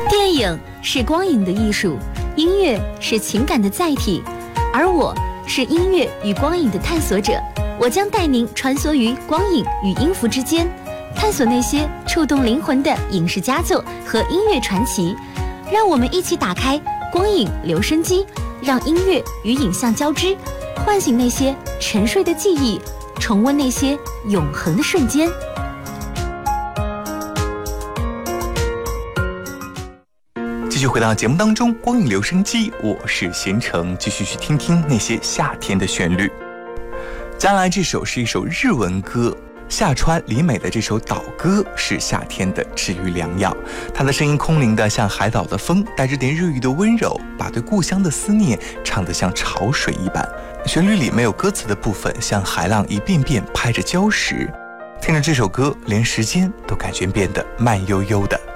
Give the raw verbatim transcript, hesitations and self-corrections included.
电影是光影的艺术，音乐是情感的载体，而我是音乐与光影的探索者。我将带您穿梭于光影与音符之间，探索那些触动灵魂的影视佳作和音乐传奇。让我们一起打开光影留声机，让音乐与影像交织，唤醒那些沉睡的记忆，重温那些永恒的瞬间。 继续回到节目当中，光影留声机，我是贤成，继续去听听那些夏天的旋律。接下来这首是一首日文歌，夏川里美的这首岛歌是夏天的治愈良药。它的声音空灵的像海岛的风，带着点日语的温柔，把对故乡的思念唱得像潮水一般。旋律里没有歌词的部分，像海浪一遍遍拍着礁石。听着这首歌，连时间都感觉变得慢悠悠的。